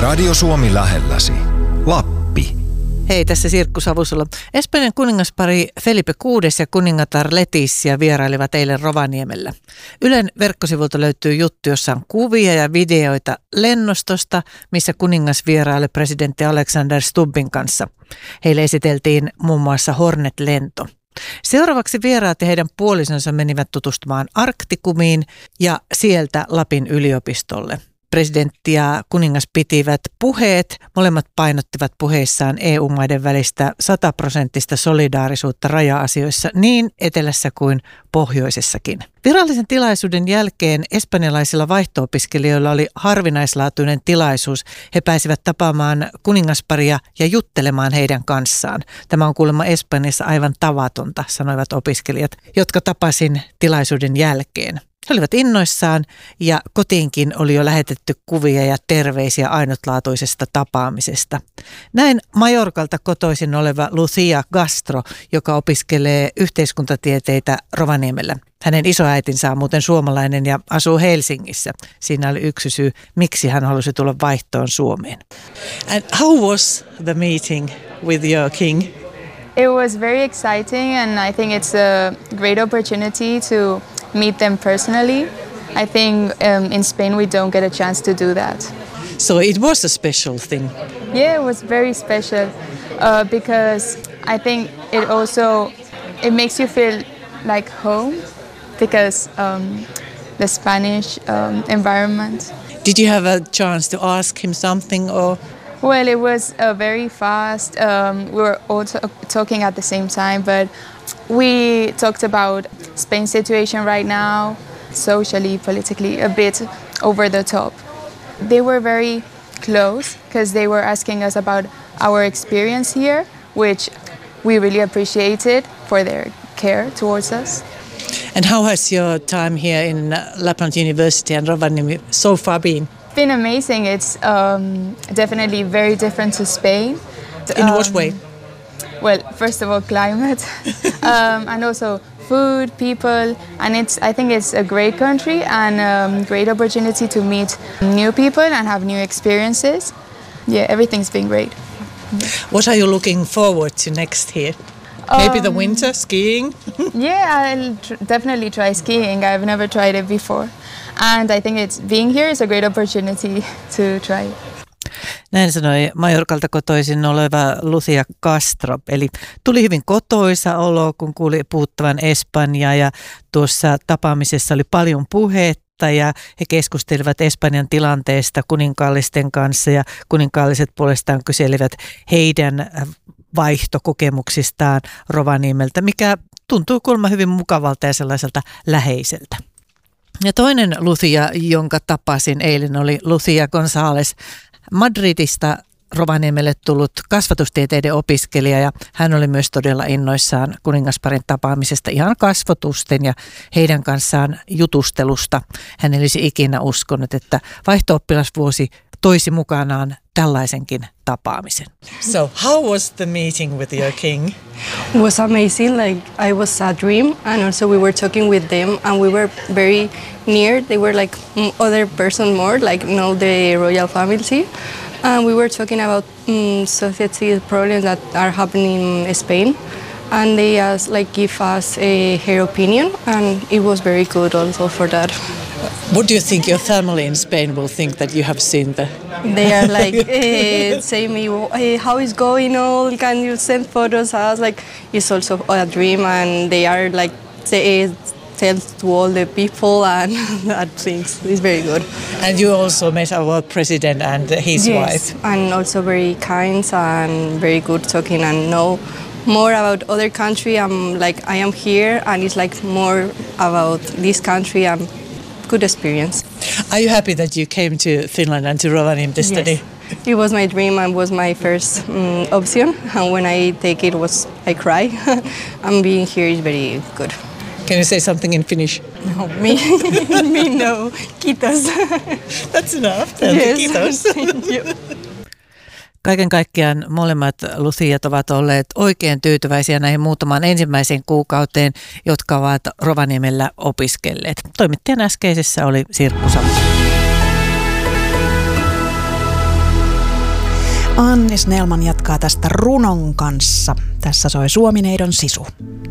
Radio Suomi lähelläsi. Lappi. Hei, tässä Sirkku Savusalo. Espanjan kuningaspari Felipe VI ja kuningatar Letizia vierailivat eilen Rovaniemellä. Ylen verkkosivulta löytyy juttu, jossa on kuvia ja videoita lennostosta, missä kuningas vieraili presidentti Alexander Stubbin kanssa. Heille esiteltiin muun muassa Hornet-lento. Seuraavaksi vieraat ja heidän puolisonsa menivät tutustumaan Arktikumiin ja sieltä Lapin yliopistolle. Presidentti ja kuningas pitivät puheet. Molemmat painottivat puheissaan EU-maiden välistä 100% solidaarisuutta raja-asioissa niin etelässä kuin pohjoisessakin. Virallisen tilaisuuden jälkeen espanjalaisilla vaihto-opiskelijoilla oli harvinaislaatuinen tilaisuus. He pääsivät tapaamaan kuningasparia ja juttelemaan heidän kanssaan. Tämä on kuulemma Espanjassa aivan tavatonta, sanoivat opiskelijat, jotka tapasin tilaisuuden jälkeen. He olivat innoissaan ja kotiinkin oli jo lähetetty kuvia ja terveisiä ainutlaatuisesta tapaamisesta. Näin Majorkalta kotoisin oleva Lucia Castro, joka opiskelee yhteiskuntatieteitä Rovaniemellä. Hänen isoäitinsä on muuten suomalainen ja asuu Helsingissä. Siinä oli yksi syy, miksi hän halusi tulla vaihtoon Suomeen. And how was the meeting with your king? It was very exciting and I think it's a great opportunity to meet them personally. I think in Spain we don't get a chance to do that. So it was a special thing. Yeah, it was very special because I think it makes you feel like home because the Spanish environment. Did you have a chance to ask him something or? Well, it was very fast. We were all talking at the same time, but we talked about Spain's situation right now, socially, politically, a bit over the top. They were very close because they were asking us about our experience here, which we really appreciated for their care towards us. And how has your time here in Lapland University and Rovaniemi so far been? Been amazing. It's definitely very different to Spain. In what way? Well, first of all, climate, and also food, people, and I think it's a great country and great opportunity to meet new people and have new experiences. Yeah, everything's been great. What are you looking forward to next here? Maybe the winter skiing? Yeah, I'll definitely try skiing. I've never tried it before. And I think being here is a great opportunity to try. Näin sanoi Majorkalta kotoisin oleva Lucia Castro. Eli tuli hyvin kotoisa olo, kun kuuli puhuttavan Espanjaa ja tuossa tapaamisessa oli paljon puhetta ja he keskustelivat Espanjan tilanteesta kuninkaallisten kanssa ja kuninkaalliset puolestaan kyselivät heidän vaihtokokemuksistaan Rovaniemeltä, mikä tuntuu kuulemma hyvin mukavalta ja sellaiselta läheiseltä. Ja toinen Lucia, jonka tapasin eilen, oli Lucia González, Madridista Rovaniemelle tullut kasvatustieteiden opiskelija ja hän oli myös todella innoissaan kuningasparin tapaamisesta ihan kasvotusten ja heidän kanssaan jutustelusta. Hän ei olisi ikinä uskonut, että vaihto-oppilasvuosi toisi mukanaan tällaisenkin tapaamisen. So how was the meeting with your king? It was amazing. Like I was a dream, and also we were talking with them, and we were very near. They were like other person more, like know the royal family, and we were talking about society problems that are happening in Spain, and they give us her opinion, and it was very good also for that. What do you think your family in Spain will think that you have seen the? They are like, say me, how is going on? Can you send photos? I was like, it's also a dream, and they are like, they tell to all the people and that things. It's very good. And you also met our president and his wife. And also very kind and very good talking and know more about other country. I am here, and it's like more about this country and good experience. Are you happy that you came to Finland and to Rovaniemi to study? Yes. It was my dream and was my first option, and when I take it I cry. And being here is very good. Can you say something in Finnish? No, me no. Kiitos. That's enough. Yes. Kiitos. Thank you. Kaiken kaikkiaan molemmat Luciat ovat olleet oikein tyytyväisiä näihin muutamaan ensimmäiseen kuukauteen, jotka ovat Rovaniemellä opiskelleet. Toimittajan äskeisessä oli Sirkku Savusalo. Anni Snellman jatkaa tästä runon kanssa. Tässä soi Suomineidon sisu.